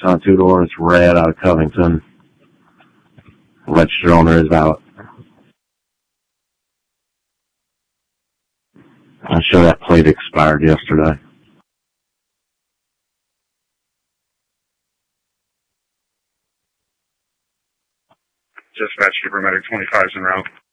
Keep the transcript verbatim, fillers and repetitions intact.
on two doors, red out of Covington. Registered owner is out. I'm sure that plate expired yesterday. Dispatch, Skipper Medic twenty-five is en route.